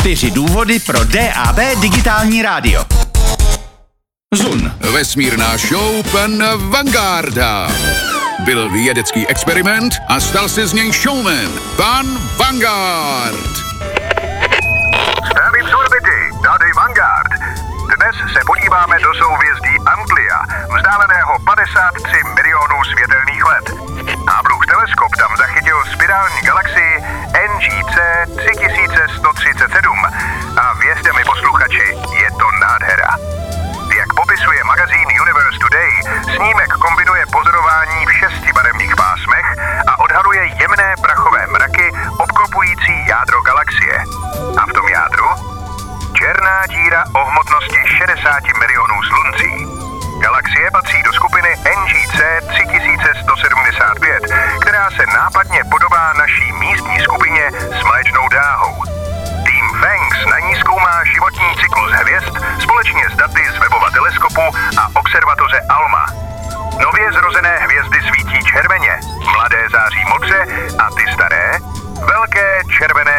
4 důvody pro DAB digitální rádio. Zun. Vesmírná show pan Vangarda. Byl vědecký experiment a stal se z něj showman. Pan Vanguard. Zdravím z orbity, tady Vanguard. Dnes se podíváme do souhvězdí Antlia, vzdáleného 53 milionů světelných let. Nábluh teleskop tam zachytil spirální galaxii NGC 3137 a vězte mi posluchači, je to nádhera. Jak popisuje magazín Universe Today, snímek kombinuje pozorování v 6 barevných pásmech a odhaluje jemné prachové mraky obklopující jádro galaxie. A v tom jádru? Černá díra o hmotnosti 60 milionů sluncí. Galaxie patří do skupiny NGC 3175, která se nápadně podobá naší místní skupině s mléčnou dráhou. Tým Fangs na ní zkoumá životní cyklus hvězd společně s daty z webova teleskopu a observatoře ALMA. Nově zrozené hvězdy svítí červeně, mladé září modře a ty staré velké červené